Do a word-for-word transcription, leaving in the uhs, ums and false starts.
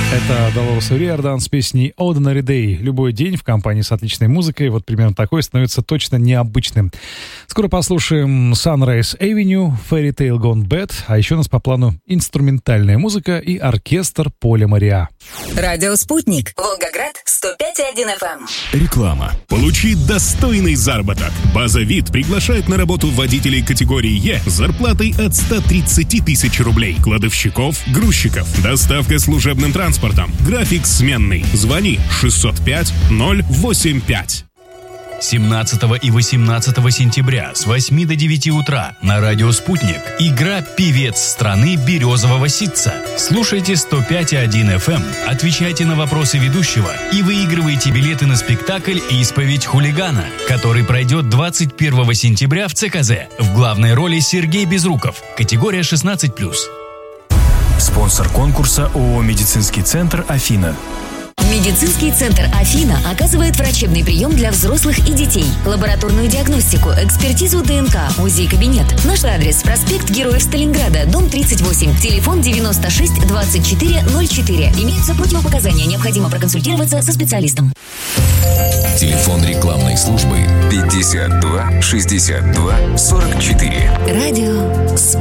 Это Долорес О'Риордан с песней Ordinary Day. Любой день в компании с отличной музыкой, вот примерно такой, становится точно необычным. Скоро послушаем Sunrise Avenue, Fairy Tale Gone Bad, а еще у нас по плану инструментальная музыка и оркестр Поля Мариа. Радио «Спутник», Волгоград, сто пять и один эф эм. Реклама. Получи достойный заработок. База ВИД приглашает на работу водителей категории Е с зарплатой от ста тридцати тысяч рублей, кладовщиков, грузчиков, доставка служебным транспортом. График сменный. Звони шестьсот пять ноль восемь пять. семнадцатого и восемнадцатого сентября с восьми до девяти утра на радио «Спутник» игра «Певец страны березового ситца». Слушайте сто пять и один эф эм, отвечайте на вопросы ведущего и выигрывайте билеты на спектакль «Исповедь хулигана», который пройдет двадцать первого сентября в ЦКЗ. В главной роли Сергей Безруков. Категория шестнадцать плюс. Спонсор конкурса ООО «Медицинский центр Афина». Медицинский центр «Афина» оказывает врачебный прием для взрослых и детей, лабораторную диагностику, экспертизу ДНК, УЗИ-кабинет. Наш адрес: проспект Героев Сталинграда, дом тридцать восемь, телефон девяносто шесть двадцать четыре ноль четыре. Имеются противопоказания, необходимо проконсультироваться со специалистом. Телефон рекламной службы пятьдесят два шестьдесят два сорок четыре. Радио